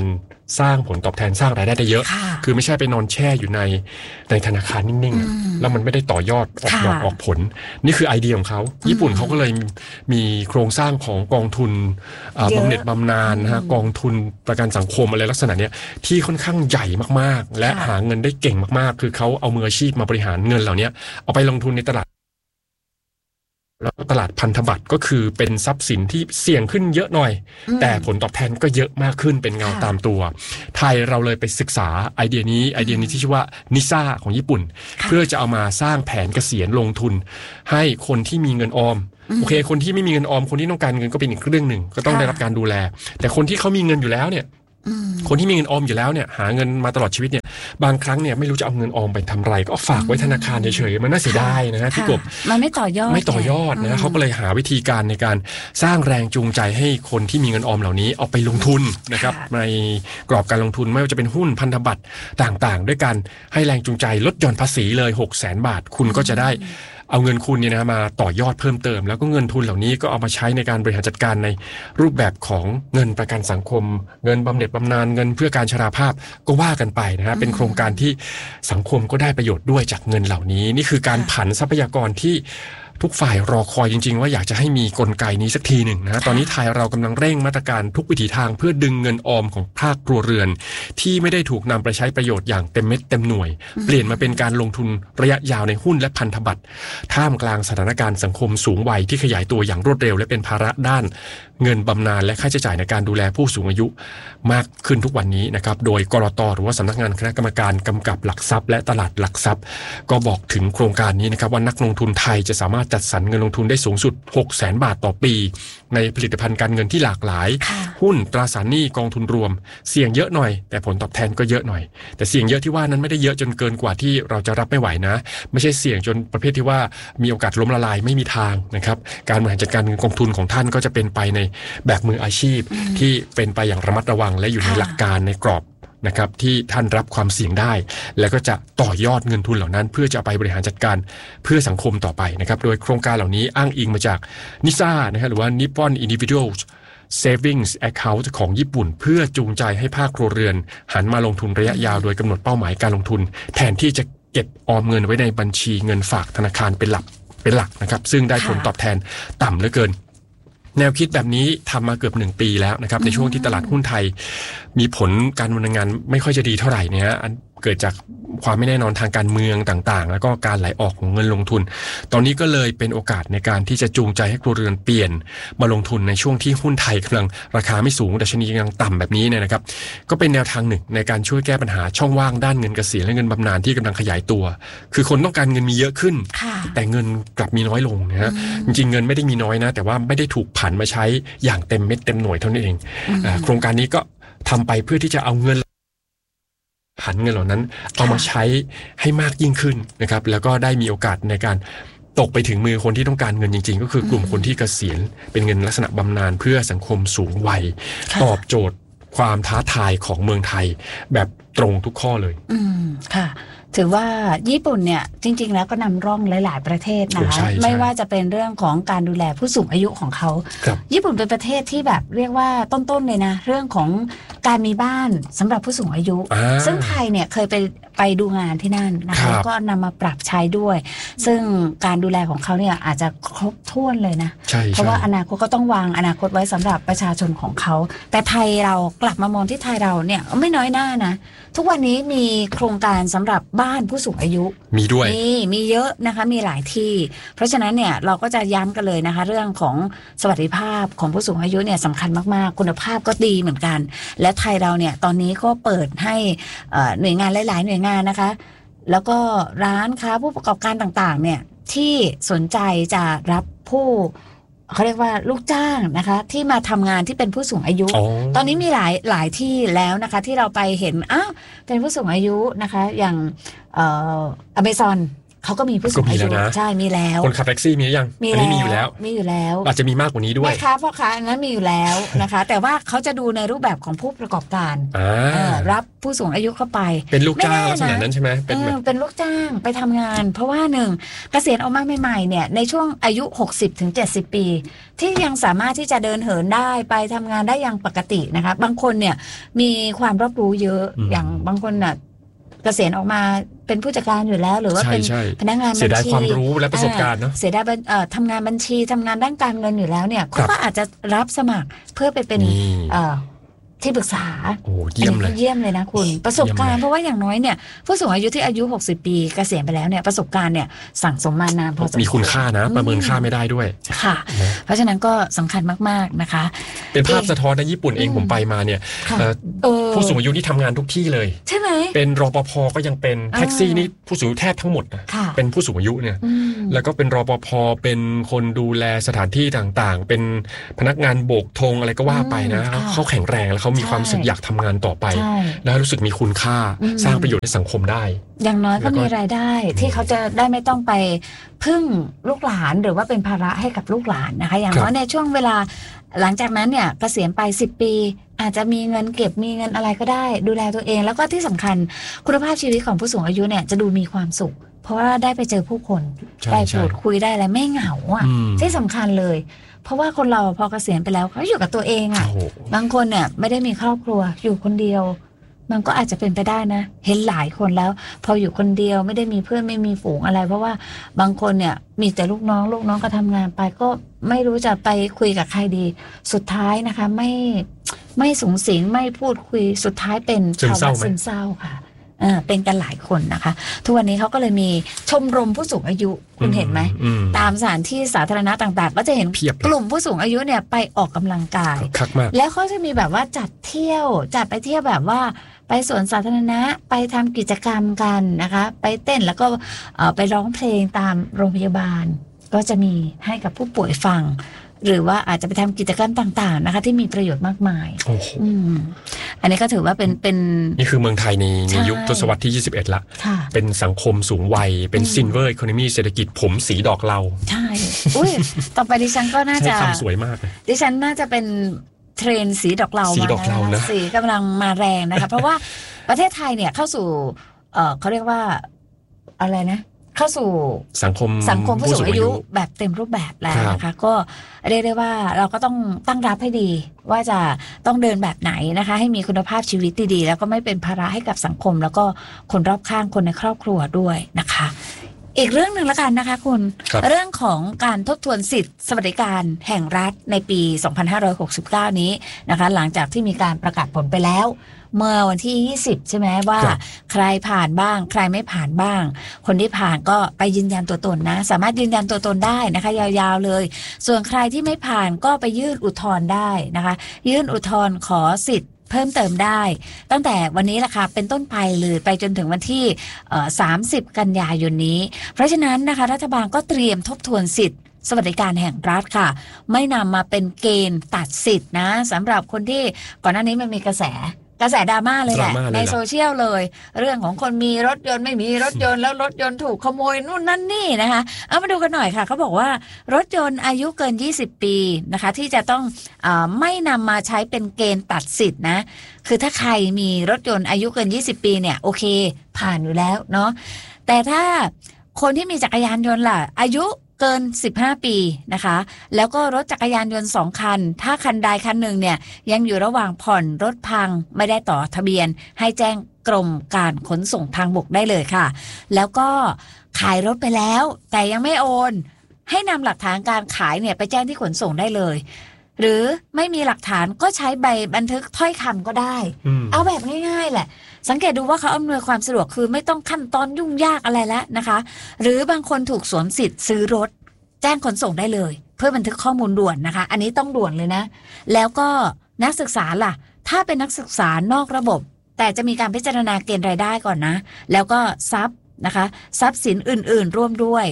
สร้างผลตอบแทนสร้างรายได้ได้เยอะคือไม่ใช่ไปนอนแช่อยู่ในในธนาคารนิ่งๆแล้วมันไม่ได้ต่อยอดออกดอกออกผลนี่คือไอเดียของเขาญี่ปุ่นเขาก็เลยมีโครงสร้างของกองทุนบำเหน็จบำนาญนะฮะกองทุนประกันสังคมอะไรลักษณะเนี้ยที่ค่อนข้างใหญ่มากๆและหาเงินได้เก่งมากๆคือเขาเอามืออาชีพมาบริหารเงินเหล่านี้เอาไปลงทุนในตลาดแล้วตลาดพันธบัตรก็คือเป็นทรัพย์สินที่เสี่ยงขึ้นเยอะหน่อยแต่ผลตอบแทนก็เยอะมากขึ้นเป็นเงาตามตัวไทยเราเลยไปศึกษาไอเดียนี้ไอเดียนี้ที่ชื่อว่านิซ่าของญี่ปุ่นเพื่อจะเอามาสร้างแผนเกษียณลงทุนให้คนที่มีเงินออมโอเคคนที่ไม่มีเงินออมคนที่ต้องการเงินก็เป็นอีกเรื่องหนึ่งก็ต้องได้รับการดูแลแต่คนที่เขามีเงินอยู่แล้วเนี่ยคนที่มีเงินออมอยู่แล้วเนี่ยหาเงินมาตลอดชีวิตเนี่ยบางครั้งเนี่ยไม่รู้จะเอาเงินออมไปทำไรก็ฝากไว้ธนาคารเฉยๆมันน่าเสียดายนะฮะพี่กบมันไม่ต่อยอดไม่ต่อยอดนะเขาก็เลยหาวิธีการในการสร้างแรงจูงใจให้คนที่มีเงินออมเหล่านี้เอาไปลงทุนนะครับในกรอบการลงทุนไม่ว่าจะเป็นหุ้นพันธบัตรต่างๆด้วยกันให้แรงจูงใจลดหย่อนภาษีเลย หกแสน บาทคุณก็จะได้เอาเงินคุณเนี่ยนะมาต่อยอดเพิ่มเติมแล้วก็เงินทุนเหล่านี้ก็เอามาใช้ในการบริหารจัดการในรูปแบบของเงินประกันสังคมเงินบำเหน็จบำนาญเงินเพื่อการชราภาพก็ว่ากันไปนะฮะเป็นโครงการที่สังคมก็ได้ประโยชน์ด้วยจากเงินเหล่านี้นี่คือการผันทรัพยากรที่ทุกฝ่ายรอคอยจริงๆว่าอยากจะให้มีกลไกนี้สักทีหนึ่งนะตอนนี้ไทยเรากำลังเร่งมาตรการทุกวิถีทางเพื่อดึงเงินออมของภาคครัวเรือนที่ไม่ได้ถูกนำไปใช้ประโยชน์อย่างเต็มเม็ดเต็มหน่วยเปลี่ยนมาเป็นการลงทุนระยะยาวในหุ้นและพันธบัตรท่ามกลางสถานการณ์สังคมสูงวัยที่ขยายตัวอย่างรวดเร็วและเป็นภาระด้านเงินบำนาญและค่าใช้จ่ายในการดูแลผู้สูงอายุมากขึ้นทุกวันนี้นะครับโดยกรต.หรือว่าสำนักงานคณะกรรมการกำกับหลักทรัพย์และตลาดหลักทรัพย์ก็บอกถึงโครงการนี้นะครับว่านักลงทุนไทยจะสามารถจัดสรรเงินลงทุนได้สูงสุด หกแสน บาทต่อปีในผลิตภัณฑ์การเงินที่หลากหลายหุ้นตราสารหนี้กองทุนรวมเสี่ยงเยอะหน่อยแต่ผลตอบแทนก็เยอะหน่อยแต่เสี่ยงเยอะที่ว่านั้นไม่ได้เยอะจนเกินกว่าที่เราจะรับไม่ไหวนะไม่ใช่เสี่ยงจนประเภทที่ว่ามีโอกาสล้มละลายไม่มีทางนะครับการบริหารจัดการเงินกองทุนของท่านก็จะเป็นไปในแบบมืออาชีพที่เป็นไปอย่างระมัดระวังและอยู่ในหลักการในกรอบนะครับที่ท่านรับความเสี่ยงได้แล้วก็จะต่อยอดเงินทุนเหล่านั้นเพื่อจะไปบริหารจัดการเพื่อสังคมต่อไปนะครับโดยโครงการเหล่านี้อ้างอิงมาจากนิซ่านะฮะหรือว่า Nippon Individual Savings Account ของญี่ปุ่นเพื่อจูงใจให้ภาคครัวเรือนหันมาลงทุนระยะยาวโดยกำหนดเป้าหมายการลงทุนแทนที่จะเก็บออมเงินไว้ในบัญชีเงินฝากธนาคารเป็นหลักเป็นหลักนะครับซึ่งได้ผลตอบแทนต่ำเหลือเกินแนวคิดแบบนี้ทำมาเกือบหนึ่งปีแล้วนะครับในช่วงที่ตลาดหุ้นไทยมีผลการดำเนินงานไม่ค่อยจะดีเท่าไหร่เนี่ยอันเกิดจากความไม่แน่นอนทางการเมืองต่างๆแล้วก็การไหลออกของเงินลงทุนตอนนี้ก็เลยเป็นโอกาสในการที่จะจูงใจให้ครัวเรือนเปลี่ยนมาลงทุนในช่วงที่หุ้นไทยกำลังราคาไม่สูงดัชนีกำลังต่ำแบบนี้เนี่ยนะครับก็เป็นแนวทางหนึ่งในการช่วยแก้ปัญหาช่องว่างด้านเงินเกษียณและเงินบำนาญที่กำลังขยายตัวคือคนต้องการเงินมีเยอะขึ้นแต่เงินกลับมีน้อยลงนะฮะจริงๆเงินไม่ได้มีน้อยนะแต่ว่าไม่ได้ถูกผันมาใช้อย่างเต็มเม็ดเต็มหน่วยเท่านั้นเองโครงการนี้ก็ทำไปเพื่อที่จะเอาเงินผันเงินเหล่านั้นเอามาใช้ให้มากยิ่งขึ้นนะครับแล้วก็ได้มีโอกาสในการตกไปถึงมือคนที่ต้องการเงินจริงๆก็คือกลุ่มคนที่เกษียณเป็นเงินลักษณะบำนาญเพื่อสังคมสูงวัยตอบโจทย์ความท้าทายของเมืองไทยแบบตรงทุกข้อเลยอืมค่ะถือว่าญี่ปุ่นเนี่ยจริงๆแล้วก็นำร่องหลายๆประเทศนะคะไม่ว่าจะเป็นเรื่องของการดูแลผู้สูงอายุของเขาญี่ปุ่นเป็นประเทศที่แบบเรียกว่าต้นๆเลยนะเรื่องของการมีบ้านสำหรับผู้สูงอายุซึ่งไทยเนี่ยเคยไปไปดูงานที่นั่นนะคะแล้วก็นำมาปรับใช้ด้วยซึ่งการดูแลของเขาเนี่ยอาจจะครบถ้วนเลยนะเพราะว่าอนาคตก็ต้องวางอนาคตไว้สำหรับประชาชนของเขาแต่ไทยเรากลับมามองที่ไทยเราเนี่ยไม่น้อยหน้านะทุกวันนี้มีโครงการสำหรับบ้านผู้สูงอายุมีด้วยมีมีเยอะนะคะมีหลายที่เพราะฉะนั้นเนี่ยเราก็จะย้ำกันเลยนะคะเรื่องของสวัสดิภาพของผู้สูงอายุเนี่ยสำคัญมากๆคุณภาพก็ดีเหมือนกันและไทยเราเนี่ยตอนนี้ก็เปิดให้หน่วยงานหลายๆหน่วยงานนะคะแล้วก็ร้านค้าผู้ประกอบการต่างๆเนี่ยที่สนใจจะรับผู้เขาเรียกว่าลูกจ้างนะคะที่มาทำงานที่เป็นผู้สูงอายุ oh. ตอนนี้มีหลายหลายที่แล้วนะคะที่เราไปเห็นอ้าวเป็นผู้สูงอายุนะคะอย่างเอ่อ Amazon เขาก็มีผู้สูงอายุใช่มีแล้วคนขับแท็กซี่มีหรือยังอันนี้มีอยู่แล้วมีอยู่แล้วอาจจะมีมากกว่านี้ด้วยแม่ค้าพ่อค้าอันนั้นมีอยู่แล้วนะคะแต่ว่าเขาจะดูในรูปแบบของผู้ประกอบการรับผู้สูงอายุเข้าไปเป็นลูกจ้างลักษณะนั้นใช่ไหมเป็นเป็นลูกจ้างไปทำงานเพราะว่าหนึ่งเกษียณออกมาใหม่ๆเนี่ยในช่วงอายุหกสิบถึงเจ็ดสิบปีที่ยังสามารถที่จะเดินเหินได้ไปทำงานได้อย่างปกตินะคะบางคนเนี่ยมีความรอบรู้เยอะอย่างบางคนน่ะเกษียณออกมาเป็นผู้จัดการอยู่แล้วหรือว่าเป็นพนักงานบัญชีเสียดายความรู้และประสบการณ์เนาะเสียดายทำงานบัญชีทำงานด้านการเงินอยู่แล้วเนี่ยเขาก็อาจจะรับสมัครเพื่อไปเป็นที่ปรึกษาโอ้เยี่ยมเลยเยี่ยมเลยนะคุณประสบการณ์เพราะว่าอย่างน้อยเนี่ยผู้สูงอายุที่อายุหกสิบปีเกษียณไปแล้วเนี่ยประสบการณ์เนี่ยสั่งสมมานานพอสมควรมีคุณค่านะประเมินค่าไม่ได้ด้วยค่ะเพราะฉะนั้นก็สำคัญมากๆนะคะเป็นภาพสะท้อนในญี่ปุ่นเองผมไปมาเนี่ยผู้สูงอายุที่ทำงานทุกที่เลยใช่ไหมเป็นรปภก็ยังเป็นแท็กซี่นี่ผู้สูงอายุแทบทั้งหมดเป็นผู้สูงอายุเนี่ยแล้วก็เป็นรปภเป็นคนดูแลสถานที่ต่างๆเป็นพนักงานโบกธงอะไรก็ว่าไปนะเขาแข็งแรงแล้วเขามีความสึกอยากทำงานต่อไปแล้วรู้สึกมีคุณค่าสร้างประโยชน์ให้สังคมได้อย่างน้อยก็มีรายได้ที่เขาจะได้ไม่ต้องไปพึ่งลูกหลานหรือว่าเป็นภาระให้กับลูกหลานนะคะอย่างน้อยในช่วงเวลาหลังจากนั้นเนี่ยเกษียณไปสิบปีอาจจะมีเงินเก็บมีเงินอะไรก็ได้ดูแลตัวเองแล้วก็ที่สำคัญคุณภาพชีวิตของผู้สูงอายุเนี่ยจะดูมีความสุขเพราะว่าได้ไปเจอผู้คนได้พูดคุยได้อะไรไม่เหงาอ่ะที่สำคัญเลยเพราะว่าคนเราพอเกษียณไปแล้วเขาอยู่กับตัวเองอ่ะบางคนเนี่ยไม่ได้มีครอบครัวอยู่คนเดียวมันก็อาจจะเป็นไปได้นะเห็นหลายคนแล้วพออยู่คนเดียวไม่ได้มีเพื่อนไม่มีฝูงอะไรเพราะว่าบางคนเนี่ยมีแต่ลูกน้องลูกน้องก็ทำงานไปก็ไม่รู้จะไปคุยกับใครดีสุดท้ายนะคะไม่ไม่สูงสิงไม่พูดคุยสุดท้ายเป็นภาวะซึมเศร้าค่ะเป็นกันหลายคนนะคะทุกวันนี้เขาก็เลยมีชมรมผู้สูงอายุคุณเห็นไหมตามสถานที่สาธารณะต่างๆก็จะเห็นกลุ่มผู้สูงอายุเนี่ยไปออกกำลังกายแล้วเขาจะมีแบบว่าจัดเที่ยวจัดไปเที่ยวแบบว่าไปสวนสาธารณะไปทำกิจกรรมกันนะคะไปเต้นแล้วก็ไปร้องเพลงตามโรงพยาบาลก็จะมีให้กับผู้ป่วยฟังหรือว่าอาจจะไปทำกิจกรรมต่างๆนะคะที่มีประโยชน์มากมายอืมอันนี้ก็ถือว่าเป็นเป็นนี่คือเมืองไทยในในยุคทศวรรษที่ยี่สิบเอ็ดละเป็นสังคมสูงวัยเป็นซิลเวอร์อีโคโนมีเศรษฐกิจผมสีดอกเหลาใช่อุ้ยต่อไปดิฉันก็น่าจะคำสวยมากดิฉันน่าจะเป็นเทรนสีดอกเหลาสีดอกเหลานะสีกำลังมาแรงนะคะเพราะว่าประเทศไทยเนี่ยเข้าสู่เอ่อเขาเรียกว่าอะไรนะเข้าสู่สังคมสังคมผู้สูงอายุแบบเต็มรูปแบบแล้วนะคะก็เรียกได้ว่าเราก็ต้องตั้งรับให้ดีว่าจะต้องเดินแบบไหนนะคะให้มีคุณภาพชีวิตดีๆแล้วก็ไม่เป็นภาระให้กับสังคมแล้วก็คนรอบข้างคนในครอบครัวด้วยนะคะอีกเรื่องหนึ่งละกันนะคะคุณเรื่องของการทบทวนสิทธิสวัสดิการแห่งรัฐในปีสองพันห้าร้อยหกสิบเก้านี้นะคะหลังจากที่มีการประกาศผลไปแล้วเมื่อวันที่ยี่สิบใช่ไหมว่าใครผ่านบ้างใครไม่ผ่านบ้างคนที่ผ่านก็ไปยืนยันตัวตนนะสามารถยืนยันตัวตนได้นะคะยาวๆเลยส่วนใครที่ไม่ผ่านก็ไปยื่นอุทธรณ์ได้นะคะยื่นอุทธรณ์ขอสิทธิ์เพิ่มเติมได้ตั้งแต่วันนี้แหละค่ะเป็นต้นไปเลยไปจนถึงวันที่สามสิบกันยายนนี้เพราะฉะนั้นนะคะรัฐบาลก็เตรียมทบทวนสิทธิ์สวัสดิการแห่งรัฐค่ะไม่นำมาเป็นเกณฑ์ตัดสิทธิ์นะสำหรับคนที่ก่อนหน้านี้มันมีกระแสกระแสดราม่าเลยแหละในโซเชียลเลยเรื่องของคนมีรถยนต์ไม่มีรถยนต์แล้วรถยนต์ถูกขโมยนู่นนั่นนี่นะคะเอามาดูกันหน่อยค่ะเขาบอกว่ารถยนต์อายุเกินยี่สิบปีนะคะที่จะต้องเอ่อไม่นำมาใช้เป็นเกณฑ์ตัดสิทธินะคือถ้าใครมีรถยนต์อายุเกินยี่สิบปีเนี่ยโอเคผ่านอยู่แล้วเนาะแต่ถ้าคนที่มีจักรยานยนต์ล่ะอายุเกินสิบห้าปีนะคะแล้วก็รถจักรยานยนต์สองคันถ้าคันใดคันหนึ่งเนี่ยยังอยู่ระหว่างผ่อนรถพังไม่ได้ต่อทะเบียนให้แจ้งกรมการขนส่งทางบกได้เลยค่ะแล้วก็ขายรถไปแล้วแต่ยังไม่โอนให้นำหลักฐานการขายเนี่ยไปแจ้งที่ขนส่งได้เลยหรือไม่มีหลักฐานก็ใช้ใบบันทึกถ้อยคำก็ได้เอาแบบง่ายๆแหละสังเกตดูว่าเขาอำนวยความสะดวกคือไม่ต้องขั้นตอนยุ่งยากอะไรแล้วนะคะหรือบางคนถูกสวมสิทธิ์ซื้อรถแจ้งขนส่งได้เลยเพื่อบันทึกข้อมูลด่วนนะคะอันนี้ต้องด่วนเลยนะแล้วก็นักศึกษาล่ะถ้าเป็นนักศึกษานอกระบบแต่จะมีการพิจารณาเกณฑ์รายได้ก่อนนะแล้วก็ทรัพย์นะคะทรัพย์สินอื่นๆร่วมด้วย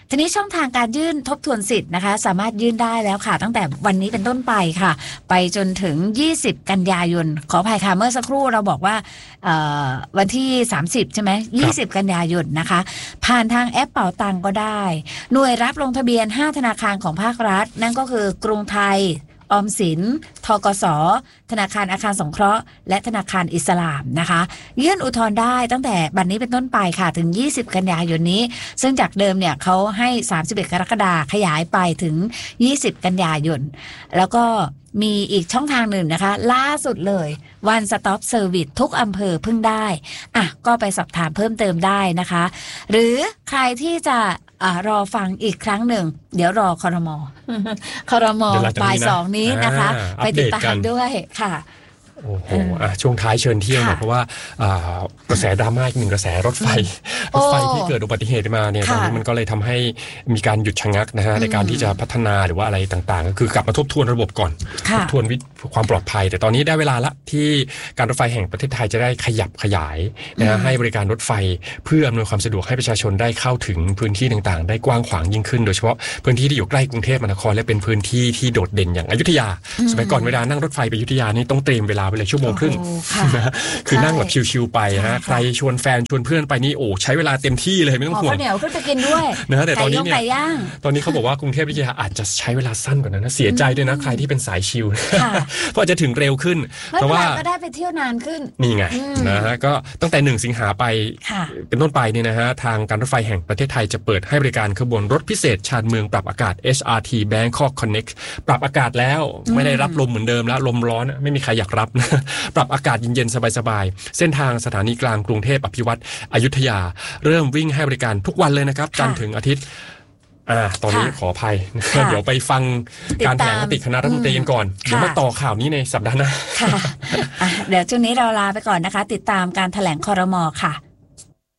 ทีนี้ช่องทางการยื่นทบทวนสิทธิ์นะคะสามารถยื่นได้แล้วค่ะตั้งแต่วันนี้เป็นต้นไปค่ะไปจนถึงยี่สิบกันยายนขออภัยค่ะเมื่อสักครู่เราบอกว่าวันที่สามสิบใช่ไหมยี่สิบกันยายนนะคะผ่านทางแอปเป๋าตังก็ได้หน่วยรับลงทะเบียนห้าธนาคารของภาครัฐนั่นก็คือกรุงไทยออมสินธกสธนาคารอาคารสงเคราะห์และธนาคารอิสลามนะคะยื่นอุทธรณ์ได้ตั้งแต่บัดนี้เป็นต้นไปค่ะถึงยี่สิบกันยายนนี้ซึ่งจากเดิมเนี่ยเขาให้สามสิบเอ็ดกรกฎาคมขยายไปถึงยี่สิบกันยายนแล้วก็มีอีกช่องทางหนึ่งนะคะล่าสุดเลย One Stop Service ทุกอำเภอพึ่งได้อ่ะก็ไปสอบถามเพิ่มเติมได้นะคะหรือใครที่จะอ่ารอฟังอีกครั้งหนึ่งเดี๋ยวรอครมครมบ่ายสองนี้นะคะไปติดตามด้วยค่ะโอ้โหอ่ะช่วงท้ายเชิญเที่ยวหน่อยเพราะว่ากระแสดราม่าอีกหนึ่งกระแสรถไฟรถไฟที่เกิดอุบัติเหตุมาเนี่ยตอนนี้มันก็เลยทำให้มีการหยุดชะงักนะฮะในการที่จะพัฒนาหรือว่าอะไรต่างๆก็คือกลับมาทบทวนระบบก่อนทบทวนความปลอดภัยแต่ตอนนี้ได้เวลาละที่การรถไฟแห่งประเทศไทยจะได้ขยับขยายนะฮะให้บริการรถไฟเพื่ออำนวยความสะดวกให้ประชาชนได้เข้าถึงพื้นที่ต่างๆได้กว้างขวางยิ่งขึ้นโดยเฉพาะพื้นที่ที่อยู่ใกล้กรุงเทพมหานครและเป็นพื้นที่ที่โดดเด่นอย่างอยุธยาสมัยก่อนเวลานั่งรถไฟไปอยุธยานี่ต้องเตรียมเวลาไปเลยชั่วโมงครึ่งนะคือนั่งแบบชิวๆไปนะใครชวนแฟนชวนเพื่อนไปนี่โอ้ใช้เวลาเต็มที่เลยไม่ต้องห่วงข้าวเหนียวขึ้นไปกินด้วยนะแต่ตอนนี้เนี่ยตอนนี้เขาบอกว่ากรุงเทพอยุธยาอาจจะใช้เวลาสั้นกว่านั้นนะเสียใจด้วยนะใครที่เป็นสายชิวเพราะจะถึงเร็วขึ้นเพราะว่าก็ได้ไปเที่ยวนานขึ้นนี่ไงนะฮะก็ตั้งแต่หนึ่งสิงหาไปเป็นต้นไปเนี่ยนะฮะทางการรถไฟแห่งประเทศไทยจะเปิดให้บริการขบวนรถพิเศษชานเมืองปรับอากาศ เอช อาร์ ที Bangkok Connect ปรับอากาศแล้วไม่ได้รับลมเหมือนเดิมแล้วลมร้อนไม่มีใครอยากรับนะปรับอากาศเย็นๆสบายๆเส้นทางสถานีกลางกรุงเทพอภิวัตรอยุธยาเริ่มวิ่งให้บริการทุกวันเลยนะครับจันทร์ถึงอาทิตย์อ่าตอนนี้ขออภัยเดี๋ยวไปฟังการแถลงมติคณะรัฐมนตรีกันก่อนเดี๋ยวมาต่อข่าวนี้ในสัปดาห์หน้าค่ะเดี๋ยวช่วงนี้เราลาไปก่อนนะคะติดตามการแถลงครม.ค่ะ